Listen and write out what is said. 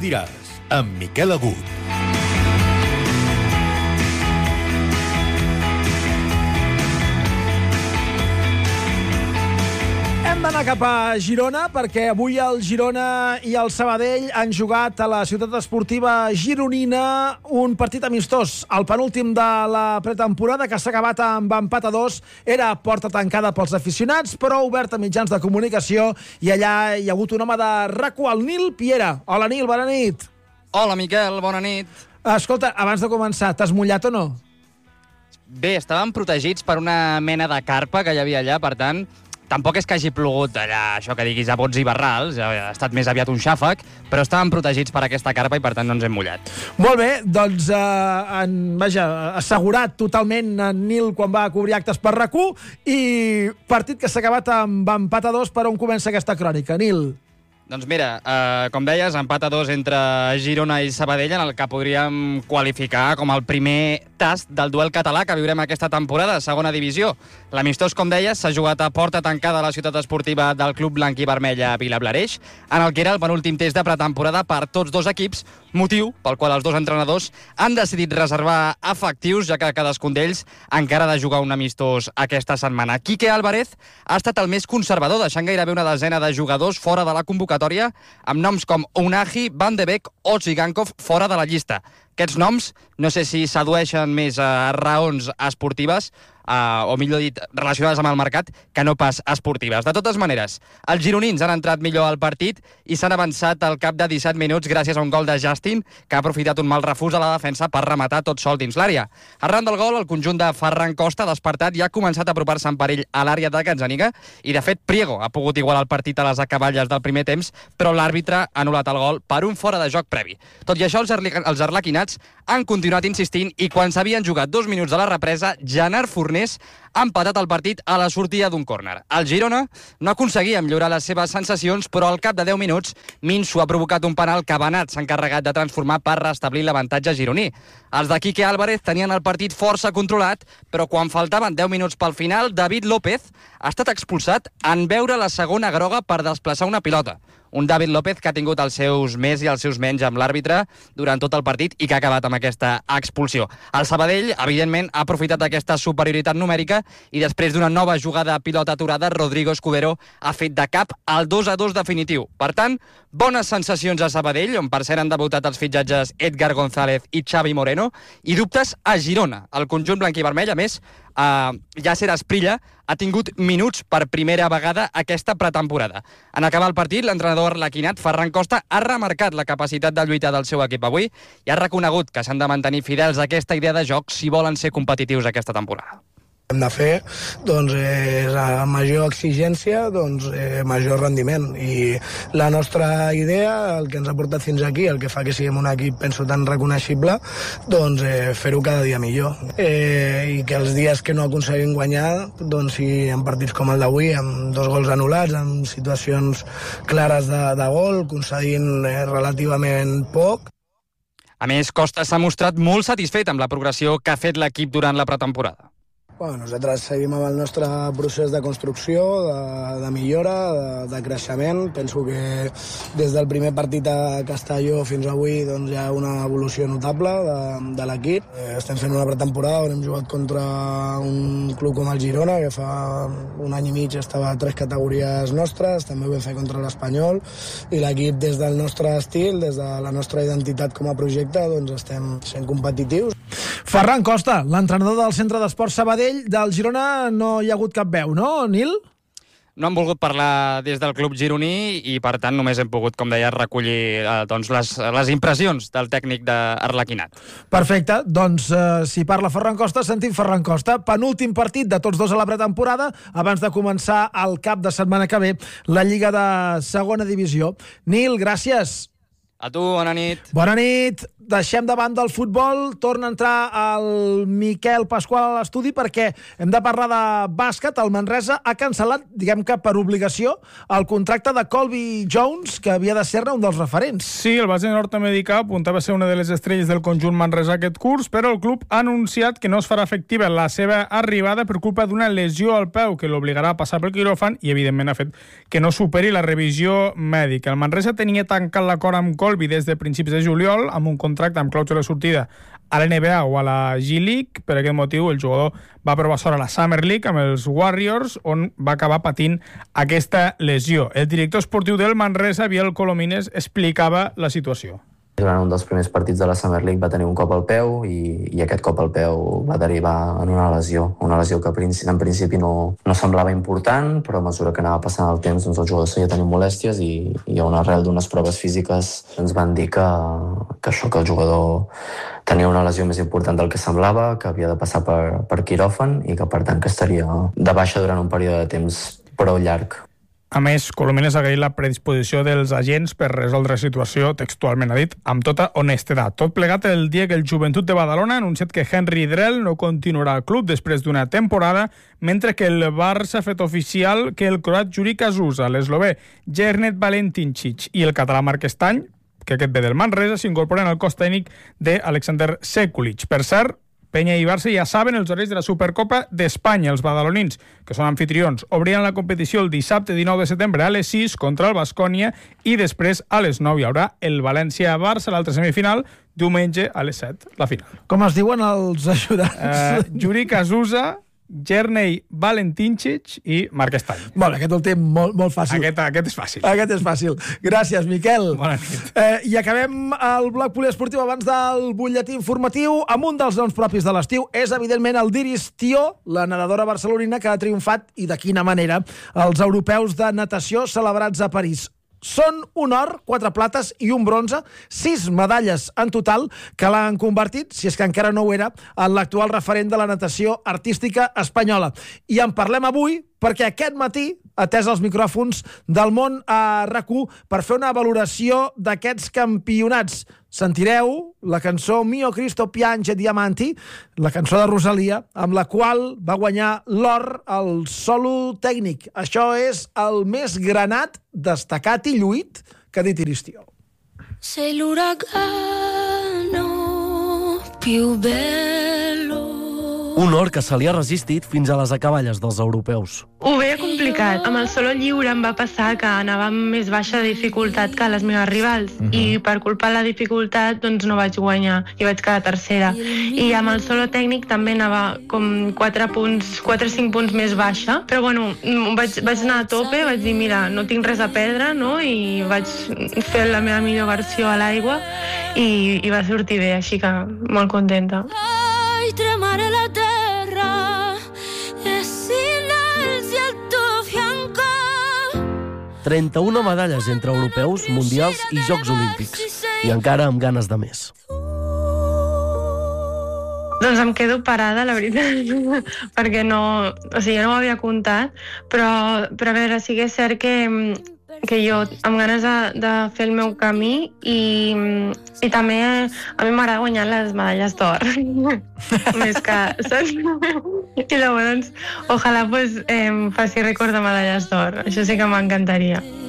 diràs, amb Miquel Agut. Hem d'anar cap a Girona perquè avui el Girona i el Sabadell han jugat a la ciutat esportiva gironina un partit amistós, el penúltim de la pretemporada, que s'ha acabat amb empat a 2. Era porta tancada pels aficionats, però obert a mitjans de comunicació, i allà hi ha hagut un home de RAC1, el Nil Piera. Hola, Nil, bona nit. Hola, Miquel, bona nit. Escolta, abans de començar, t'has mullat o no? Bé, estàvem protegits per una mena de carpa que hi havia allà, per tant, tampoc és que hagi plogut allà, això que diguis, a bots i barrals, ha estat més aviat un xàfec, però estàvem protegits per aquesta carpa i per tant no ens hem mullat. Molt bé, doncs, assegurat totalment en Nil quan va cobrir actes per RAC1, i partit que s'ha acabat amb empat a 2. Per on comença aquesta crònica, Nil? Doncs mira, com deies, empat a 2 entre Girona i Sabadell, en el que podríem qualificar com el primer tast del duel català que viurem aquesta temporada, segona divisió. L'amistós, com deies, s'ha jugat a porta tancada a la ciutat esportiva del Club Blanc i Vermell a Vilablareix, en el que era el penúltim test de pretemporada per tots dos equips, motiu pel qual els dos entrenadors han decidit reservar efectius, ja que cadascun d'ells encara ha de jugar un amistós aquesta setmana. Quique Álvarez ha estat el més conservador, deixant gairebé una desena de jugadors fora de la convocatòria, amb noms com Unahi, Van de Beek o Tsigankov fora de la llista. Aquests noms no sé si s'adueixen més a raons esportives, o millor dit, relacionades amb el mercat, que no pas esportives. De totes maneres, els gironins han entrat millor al partit i s'han avançat al cap de 17 minuts gràcies a un gol de Justin, que ha aprofitat un mal refús a la defensa per rematar tot sol dins l'àrea. Arran del gol, el conjunt de Ferran Costa, despertat, ja ha començat a apropar-se en perill a l'àrea de Gazzaniga, i de fet Priego ha pogut igualar el partit a les acaballes del primer temps, però l'àrbitre ha anul·lat el gol per un fora de joc previ. Tot i això, els arlequinats han continuat insistint, i quan s'havien jugat 2 minuts de la represa, Gerard Fornés ha empatat el partit a la sortida d'un córner. El Girona no aconseguia millorar les seves sensacions, però al cap de 10 minuts Minso ha provocat un penal que Benat s'ha encarregat de transformar per restablir l'avantatge gironí. Els de Quique Álvarez tenien el partit força controlat, però quan faltaven 10 minuts pel final, David López ha estat expulsat en veure la segona groga per desplaçar una pilota. Un David López que ha tingut els seus més i els seus menys amb l'àrbitre durant tot el partit i que ha acabat amb aquesta expulsió. El Sabadell, evidentment, ha aprofitat aquesta superioritat numèrica i després d'una nova jugada a pilota aturada, Rodrigo Escudero ha fet de cap el 2-2 definitiu. Per tant, bones sensacions a Sabadell, on per cert han debutat els fitxatges Edgar González i Xavi Moreno, i dubtes a Girona. El conjunt blanc i vermell, a més, Yasser Asprilla ha tingut minuts per primera vegada aquesta pretemporada. En acabar el partit, l'entrenador arlequinat Ferran Costa ha remarcat la capacitat de lluitar del seu equip avui i ha reconegut que s'han de mantenir fidels a aquesta idea de joc si volen ser competitius aquesta temporada. Hem de fer, doncs, a major exigència, doncs, major rendiment. I la nostra idea, el que ens ha portat fins aquí, el que fa que siguem un equip, penso, tan reconeixible, doncs, fer-ho cada dia millor. I que els dies que no aconseguim guanyar, doncs, si en partits com el d'avui, amb 2 gols anul·lats, amb situacions clares de gol, concedint relativament poc. A més, Costa s'ha mostrat molt satisfet amb la progressió que ha fet l'equip durant la pretemporada. Bueno, nosaltres seguim amb el nostre procés de construcció, de millora, de creixement. Penso que des del primer partit a Castelló fins avui doncs, hi ha una evolució notable de l'equip. Estem fent una pretemporada on hem jugat contra un club com el Girona, que fa un any i mig estava a 3 categories nostres, també ho vam fer contra l'Espanyol, i l'equip des del nostre estil, des de la nostra identitat com a projecte, doncs estem sent competitius. Ferran Costa, l'entrenador del Centre d'Esports Sabadell, del Girona no hi ha hagut cap veu, no, Nil? No han volgut parlar des del club gironí i, per tant, només hem pogut, com deia, recollir doncs, les impressions del tècnic d'Arlequinat. Perfecte. Doncs, si parla Ferran Costa, sentim Ferran Costa. Penúltim partit de tots dos a la pretemporada, abans de començar el cap de setmana que ve la Lliga de Segona Divisió. Nil, gràcies. A tu, bona nit. Bona nit. Deixem de banda el futbol, torna a entrar el Miquel Pasqual a l'estudi perquè hem de parlar de bàsquet. El Manresa ha cancel·lat, diguem que per obligació, el contracte de Colby Jones, que havia de ser-ne un dels referents. Sí, el base nord-americà apuntava a ser una de les estrelles del conjunt manresà aquest curs, però el club ha anunciat que no es farà efectiva la seva arribada per culpa d'una lesió al peu que l'obligarà a passar pel quiròfan i, evidentment, ha fet que no superi la revisió mèdica. El Manresa tenia tancat l'acord amb Colby Colby des de principis de juliol, amb un contracte amb clàusula de sortida a la NBA o a la G-League. Per aquest motiu, el jugador va provar sort a la Summer League amb els Warriors, on va acabar patint aquesta lesió. El director esportiu del Manresa, Biel Colomines, explicava la situació. Durant un dels primers partits de la Summer League va tenir un cop al peu i aquest cop al peu va derivar en una lesió que en principi no semblava important, però a mesura que anava passant el temps doncs el jugador seguia tenint molèsties i a una arrel d'unes proves físiques ens van dir que el jugador tenia una lesió més important del que semblava, que havia de passar per quiròfan i que per tant que estaria de baixa durant un període de temps prou llarg. A més, Colomines ha agraït la predisposició dels agents per resoldre la situació, textualment ha dit, amb tota honestedat. Tot plegat el dia que el Joventut de Badalona ha anunciat que Henry Drell no continuarà al club després d'una temporada, mentre que el Barça ha fet oficial que el croat Juri Casusa, l'eslovè Jernet Valentincic i el català Marc Estany, que aquest ve del Manresa, s'incorporen al cos tècnic d'Alexander Sekulic. Per cert, Penya i Barça ja saben els horaris de la Supercopa d'Espanya. Els badalonins, que són anfitrions, obrien la competició el dissabte 19 de setembre a les 6 contra el Baskonia i després a les 9 hi haurà el València-Barça, l'altra semifinal, diumenge a les 7, la final. Com es diuen els ajudants? Juri Casusa, Jernei Valentincic i Marc Estany. Bueno, aquest el té molt fàcil. Aquest és fàcil. Aquest és fàcil. Gràcies, Miquel. Bona nit. I acabem el bloc poliesportiu abans del butlletí informatiu amb un dels noms propis de l'estiu. És, evidentment, el d'Iris Tió, la nedadora barcelonina que ha triomfat, i de quina manera, els europeus de natació celebrats a París. Són un or, 4 plates i un bronze, 6 medalles en total, que l'han convertit, si és que encara no ho era, en l'actual referent de la natació artística espanyola. I en parlem avui perquè aquest matí, atès els micròfons del món a RAC1, per fer una valoració d'aquests campionats. Sentireu la cançó Mio Cristo Piange Diamanti, la cançó de Rosalia, amb la qual va guanyar l'or al solo tècnic. Això és el més granat, destacat i lluït que ha dit Iris Tió. Sei l'uragano più bello. Un or que se li ha resistit fins a les acaballes dels europeus. Ho veia complicat. Amb el solo lliure em va passar que anava amb més baixa dificultat que les meves rivals i per culpa de la dificultat doncs no vaig guanyar i vaig quedar tercera. I amb el solo tècnic també anava com 4 o 5 punts més baixa, però bueno, vaig anar a tope, vaig dir mira, no tinc res a perdre, no? I vaig fer la meva millor versió a l'aigua i va sortir bé, així que molt contenta. Tremare la terra e silenzio al tuo fianco. 31 medalles entre europeus, mundials i Jocs Olímpics. I encara amb ganes de més. Doncs em quedo parada, la veritat, perquè no ho havia comptat, però a veure, sí que és cert que jo amb ganes de fer el meu camí i també a mi m'agrada guanyar les medalles d'or més que, saps? I llavors ojalà em faci rècord de medalles d'or, això sí que m'encantaria.